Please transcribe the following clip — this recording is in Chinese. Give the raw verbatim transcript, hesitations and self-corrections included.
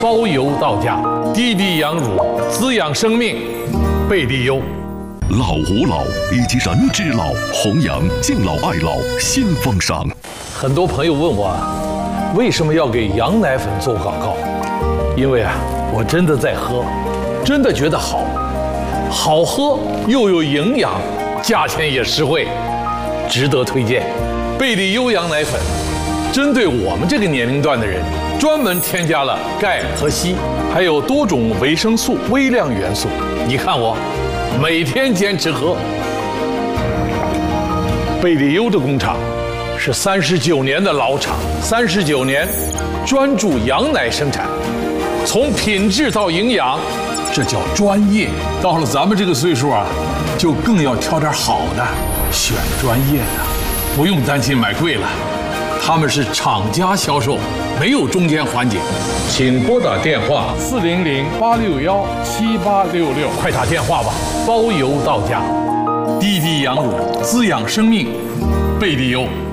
包邮到家，滴滴羊乳滋养生命，贝利优。 老吾老以及人之老，弘扬敬老爱老新风尚。 很多朋友问我啊，为什么要给羊奶粉做广告？因为啊，我真的在喝，真的觉得好，好喝又有营养，价钱也实惠，值得推荐。贝利优羊奶粉，针对我们这个年龄段的人，专门添加了钙和硒，还有多种维生素、微量元素。你看我，每天坚持喝。贝利优的工厂是三十九年的老厂，三十九年专注羊奶生产，从品质到营养，这叫专业。到了咱们这个岁数啊，就更要挑点好的，选专业的，不用担心买贵了。他们是厂家销售，没有中间环节。请拨打电话四零零八六幺七八六六，快打电话吧，包邮到家。滴滴羊乳滋养生命，贝利优。